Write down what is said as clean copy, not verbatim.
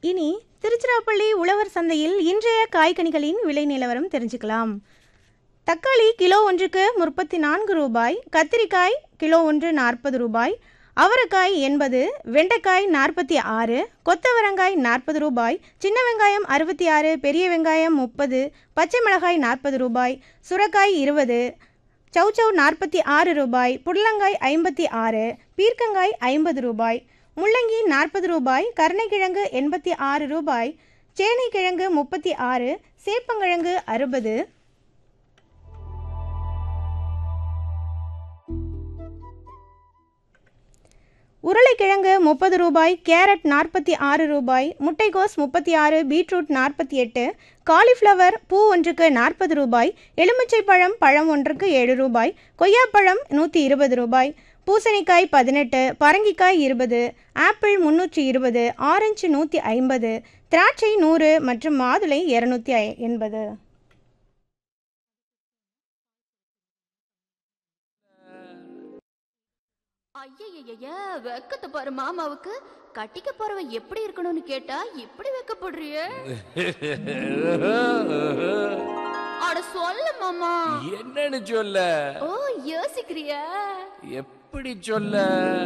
இனி திருச்சிராப்பள்ளி உழவர் சந்தையில் இன்றைய காய்கனிகளின் விலை நிலவரம் தெரிஞ்சுக்கலாம். தக்காளி கிலோ ஒன்றுக்கு 34 ரூபாய், கத்திரிக்காய் கிலோ ஒன்று 40 ரூபாய், அவரைக்காய் 80, வெண்டைக்காய் 46, கொத்தவரங்காய் 40 ரூபாய், சின்ன வெங்காயம் 66, பெரிய வெங்காயம் 30, பச்சை மிளகாய் 40 ரூபாய், சுரைக்காய் 20, சௌச்சௌ 46 ரூபாய், புடலங்காய் 56, பீர்க்கங்காய் 50 ரூபாய், முள்ளங்கி 40 ரூபாய், கருணைக்கிழங்கு 86 ரூபாய், சேனைக்கிழங்கு 36, சேப்பங்கிழங்கு 60. உருளைக்கிழங்கு 30 ரூபாய், கேரட் 46 ரூபாய், முட்டைகோஸ் 36, பீட்ரூட் 48, காலிஃப்ளவர் பூ ஒன்றுக்கு 40 ரூபாய், எலுமிச்சை பழம் பழம் ஒன்றுக்கு 7 ரூபாய், கொய்யாப்பழம் 120 ரூபாய், பூசணிக்காய் 18, பரங்கிக்காய் 20, ஆப்பிள் 320, ஆரஞ்சு 150, திராட்சை 100 மற்றும் மாதுளை 280. ஐயய்யய்ய, வெக்கத்தை பாரு மாமாவுக்கு. கட்டிக்க போறவன் எப்படி இருக்கணும்னு கேட்டா இப்படி வெக்கப்படுறியே? அட சொல்ல மாமா. என்னன்னு சொல்ல? ஓ, யோசிக்கிறியா? எப்படி சொல்ல?